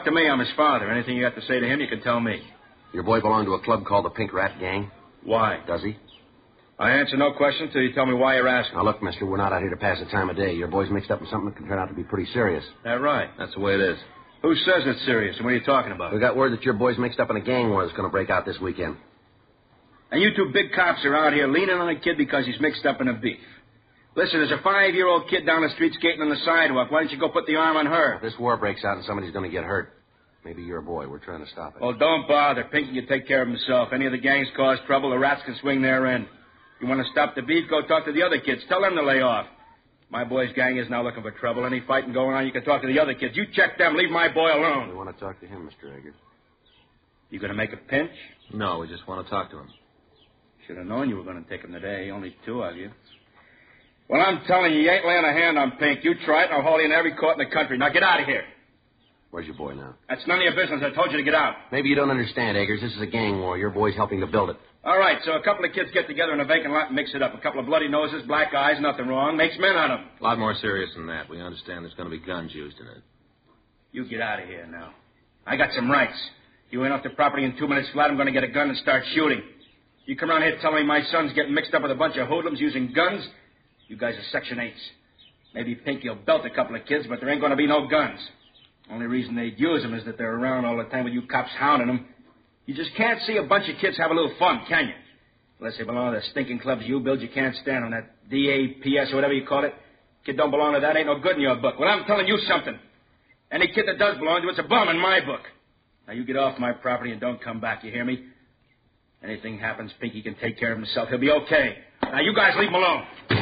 to me. I'm his father. Anything you have to say to him, you can tell me. Your boy belonged to a club called the Pink Rat Gang? Why? Does he? I answer no questions till you tell me why you're asking. Now, look, mister, we're not out here to pass the time of day. Your boy's mixed up in something that can turn out to be pretty serious. That right. That's the way it is. Who says it's serious, and what are you talking about? We got word that your boy's mixed up in a gang war that's going to break out this weekend. And you two big cops are out here leaning on a kid because he's mixed up in a beef. Listen, there's a 5-year-old kid down the street skating on the sidewalk. Why don't you go put the arm on her? If this war breaks out and somebody's going to get hurt, maybe your boy. We're trying to stop it. Oh, don't bother. Pinky can take care of himself. Any of the gangs cause trouble, the rats can swing their end. You want to stop the beef, go talk to the other kids. Tell them to lay off. My boy's gang is now looking for trouble. Any fighting going on, you can talk to the other kids. You check them. Leave my boy alone. We want to talk to him, Mr. Eggers. You going to make a pinch? No, we just want to talk to him. Should have known you were going to take him today. Only 2 of you. Well, I'm telling you, you ain't laying a hand on Pink. You try it, and I'll haul you in every court in the country. Now get out of here. Where's your boy now? That's none of your business. I told you to get out. Maybe you don't understand, Eggers. This is a gang war. Your boy's helping to build it. All right, so a couple of kids get together in a vacant lot and mix it up. A couple of bloody noses, black eyes, nothing wrong. Makes men out of them. A lot more serious than that. We understand there's going to be guns used in it. You get out of here now. I got some rights. You ain't off the property in 2 minutes flat, I'm going to get a gun and start shooting. You come around here telling me my son's getting mixed up with a bunch of hoodlums using guns? You guys are Section 8s. Maybe Pinky will belt a couple of kids, but there ain't going to be no guns. Only reason they'd use them is that they're around all the time with you cops hounding them. You just can't see a bunch of kids have a little fun, can you? Unless they belong to the stinking clubs you build, you can't stand them. That DAPS or whatever you call it. Kid don't belong to that, ain't no good in your book. Well, I'm telling you something. Any kid that does belong to it's a bum in my book. Now, you get off my property and don't come back, you hear me? Anything happens, Pinky can take care of himself. He'll be okay. Now, you guys leave him alone.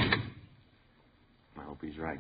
I hope he's right.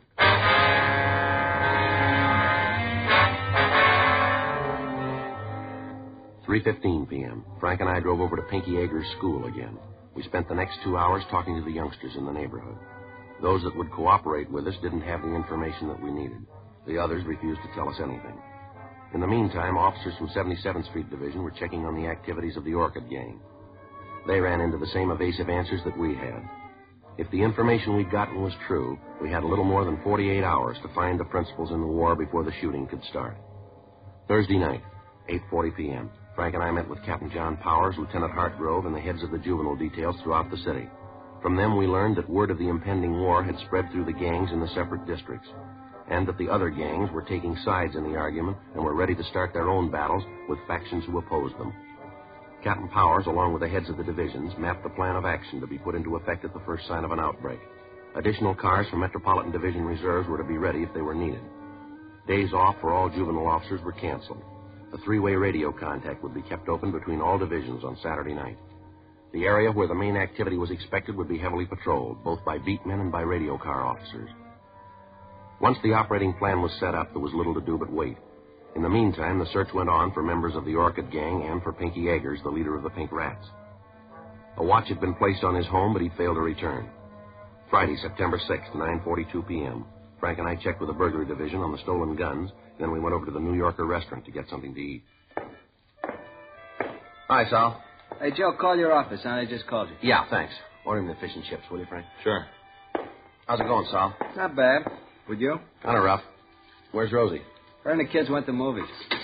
3:15 p.m. Frank and I drove over to Pinky Eggers' school again. We spent the next 2 hours talking to the youngsters in the neighborhood. Those that would cooperate with us didn't have the information that we needed. The others refused to tell us anything. In the meantime, officers from 77th Street Division were checking on the activities of the Orchid Gang. They ran into the same evasive answers that we had. If the information we'd gotten was true, we had a little more than 48 hours to find the principals in the war before the shooting could start. Thursday night, 8:40 p.m., Frank and I met with Captain John Powers, Lieutenant Hartgrove, and the heads of the juvenile details throughout the city. From them, we learned that word of the impending war had spread through the gangs in the separate districts, and that the other gangs were taking sides in the argument and were ready to start their own battles with factions who opposed them. Captain Powers, along with the heads of the divisions, mapped the plan of action to be put into effect at the first sign of an outbreak. Additional cars from Metropolitan Division reserves were to be ready if they were needed. Days off for all juvenile officers were canceled. A 3-way radio contact would be kept open between all divisions on Saturday night. The area where the main activity was expected would be heavily patrolled, both by beat men and by radio car officers. Once the operating plan was set up, there was little to do but wait. In the meantime, the search went on for members of the Orchid Gang and for Pinky Eggers, the leader of the Pink Rats. A watch had been placed on his home, but he failed to return. Friday, September 6th, 9:42 p.m. Frank and I checked with the burglary division on the stolen guns. Then we went over to the New Yorker restaurant to get something to eat. Hi, Sal. Hey, Joe, call your office, huh? I just called you. Yeah, thanks. Order him the fish and chips, will you, Frank? Sure. How's it going, Sal? Not bad. With you? Kind of rough. Where's Rosie? Her and the kids went to movies.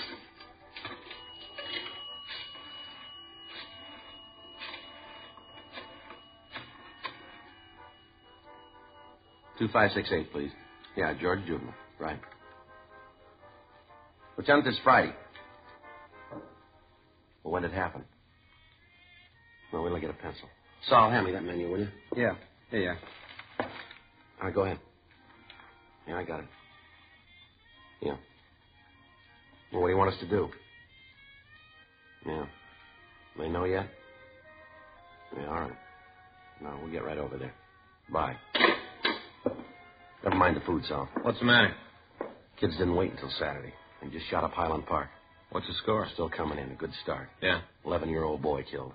$2568, please. Yeah, George Juvenile. Right. Lieutenant, it's Friday. Well, when did it happen? Well, wait till I get a pencil. Saul, hand me that menu, will you? Yeah. Here. All right, go ahead. Yeah, I got it. Yeah. Well, what do you want us to do? Yeah. They know yet? Yeah, all right. No, we'll get right over there. Bye. Never mind the food, Sal. What's the matter? Kids didn't wait until Saturday. They just shot up Highland Park. What's the score? Still coming in. A good start. Yeah? 11-year-old boy killed.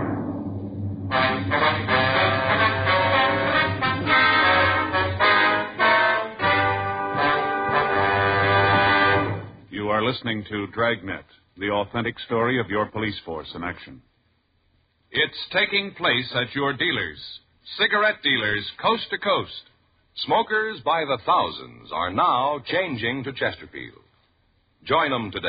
You are listening to Dragnet, the authentic story of your police force in action. It's taking place at your dealers, cigarette dealers coast to coast. Smokers by the thousands are now changing to Chesterfield. Join them today.